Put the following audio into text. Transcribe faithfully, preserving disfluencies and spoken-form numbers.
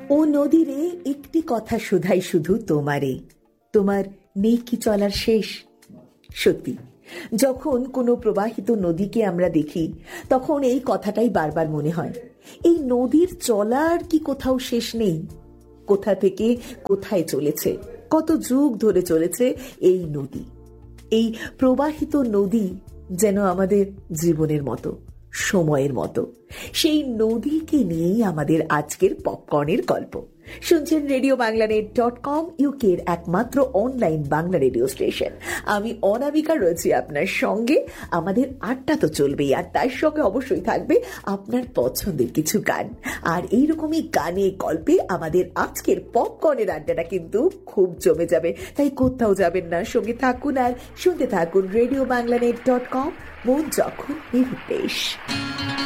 ও নদীরে একটি কথা শুধাই শুধু তোমারে, তোমার নেই কি চলার শেষ। সত্যি, যখন কোনো প্রবাহিত নদীকে আমরা দেখি তখন এই কথাটাই বারবার মনে হয়, এই নদীর চলার কি কোথাও শেষ নেই? কোথা থেকে কোথায় চলেছে, কত যুগ ধরে চলেছে এই নদী। এই প্রবাহিত নদী যেন আমাদের জীবনের মতো, সময়ের মতো। সেই নদীকে নিয়েই আমাদের আজকের পপকর্নের গল্প। শুনছেন রেডিও বাংলানেট ডট কম, ইউকের একমাত্র অনলাইন বাংলা রেডিও স্টেশন। আমি অনামিকা রয়েছি আপনার সঙ্গে। আমাদের আড্ডা তো চলবেই, আর তার সঙ্গে অবশ্যই থাকবে আপনার পছন্দের কিছু গান। আর এইরকমই গানে গল্পে আমাদের আজকের পপকর্নের আড্ডাটা কিন্তু খুব জমে যাবে, তাই কোথাও যাবেন না, সঙ্গে থাকুন আর শুনতে থাকুন রেডিও বাংলানেট ডট কম। মন যখন নির্দেশ।